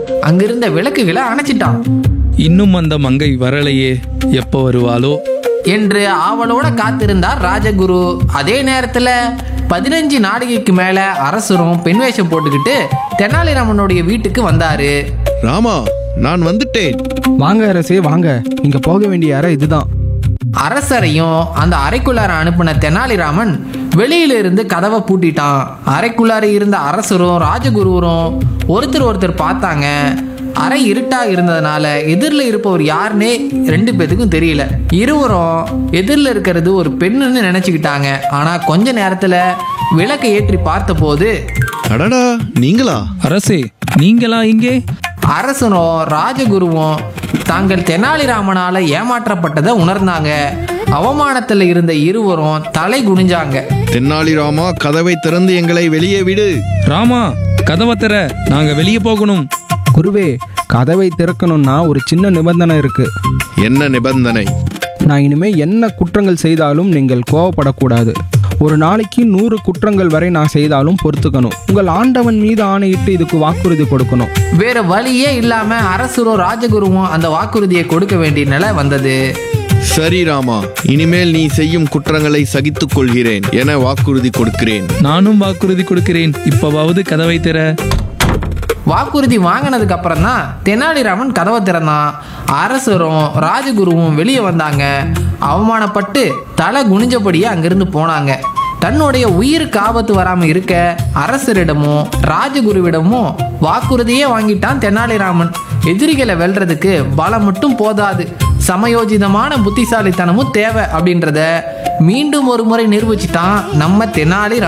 அங்கிருந்த விளக்குகளை அணைச்சிட்டான். இன்னும் அந்த மங்கை வரலையே, எப்போ வருவாளோ? என்று ஆவலோட காத்திருந்தார் ராஜகுரு. அதே நேரத்துல 15 நாடிகைக்கு மேல அரசரும் பெண் வேஷம் போட்டுக்கிட்டு தெனாலிராமனுடைய வீட்டுக்கு வந்தாரு. ராமா, நான் வந்துட்டேன். வாங்க அரசே வாங்க, நீங்க போக வேண்டிய அறை இதுதான். அரசரையும் அந்த அறைக்குள்ளார அனுப்பின தெனாலிராமன் வெளியில இருந்து கதவை பூட்டிட்டான். அறைக்குள்ளார இருந்த அரசரும் ராஜகுருவரும் ஒருத்தர் பார்த்தாங்க. அறை இருட்டா இருந்ததுனால எதிரில் இருப்பவர் யாருன்னே 2 பேத்துக்கும் தெரியல. இருவரும் எதிரில் இருக்கிறது ஒரு பெண்ணுன்னு நினைச்சுக்கிட்டாங்க. ஆனா கொஞ்ச நேரத்துல விளக்கை ஏற்றி பார்த்த போது, அடடா, நீங்களா? அரசே, நீங்களா இங்கே? அரசனும் ராஜகுருவும் தாங்கள் தெனாலிராமனால ஏமாற்றப்பட்டதை உணர்ந்தாங்க. அவமானத்துல இருந்த இருவரும் தலை குனிஞ்சாங்க. தென்னாலிராமா, கதவை திறந்து எங்களை வெளியே விடு. ராமா, கதவை திற, நாங்க வெளியே போகணும். குருவே, கதவை திறக்கணும்னா ஒரு சின்ன நிபந்தனை இருக்கு. என்ன நிபந்தனை? நான் இனிமே என்ன குற்றங்கள் செய்தாலும் நீங்கள் கோவப்படக்கூடாது. ஒரு நாளைக்கு 100 குற்றங்கள் வரை நான் செய்தாலும் பொறுத்துக்கணும். உங்கள் ஆண்டவன் மீது ஆணையிட்டு இதுக்கு வாக்குறுதி கொடுக்கணும். வேற வழியே இல்லாம அரசரும் ராஜகுருவும் அந்த வாக்குறுதியை கொடுக்க வேண்டிய நிலை வந்தது. சரி ராமா, இனிமேல் நீ செய்யும் குற்றங்களை சகித்துக் கொள்கிறேன் என வாக்குறுதி கொடுக்கிறேன். நானும் வாக்குறுதி கொடுக்கிறேன், இப்பவாவது கதவை திற. வாக்குறுதி வாங்கினதுக்கு அப்புறம் தான் தெனாலிராமன் கதவை திறந்தான். அரசரும் ராஜகுருவும் வெளியே வந்தாங்க. அவமானப்பட்டு தலை குனிஞ்சபடியே அங்கிருந்து போனாங்க. தன்னுடைய உயிருக்கு ஆபத்து வராம இருக்க அரசரிடமும் ராஜகுருவிடமும் வாக்குறுதியே வாங்கிட்டான் தெனாலிராமன். எதிரிகளை வெல்றதுக்கு பலம் மட்டும் போதாது, சமயோஜிதமான புத்திசாலித்தனமும் தேவை அப்படின்றத மீண்டும் ஒரு முறை நிரூபிச்சிட்டான் நம்ம தெனாலிராமன்.